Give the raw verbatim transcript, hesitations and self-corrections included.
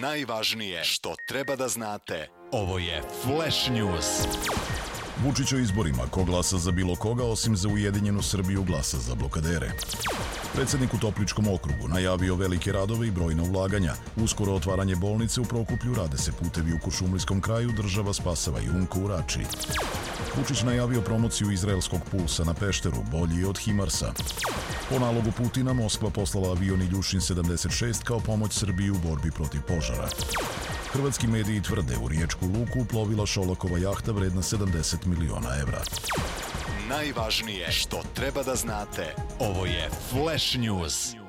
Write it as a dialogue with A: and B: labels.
A: Najvažnije što treba da znate. Ovo je Flash News.
B: Vučić o izborima, ko glasa za bilo koga osim za Ujedinjenu Srbiju glasa za blokadere. Predsednik u Topličkom okrugu najavio velike radove i brojna ulaganja. Uskoro otvaranje bolnice u Prokuplju, rade se putevi u Kuršumlijskom kraju, država spasava Jumko u Rači. Vučić najavio promociju izraelskog Pulsa na Pešteru, bolji od Himarsa. Po nalogu Putina, Moskva poslala avion Iljušin sedamdeset šest kao pomoć Srbiji u borbi protiv požara. Hrvatski mediji tvrde u Riječku luku uplovila Šolakova jahta vredna sedamdeset miliona evra.
A: Najvažnije što treba da znate. Ovo je Flash News.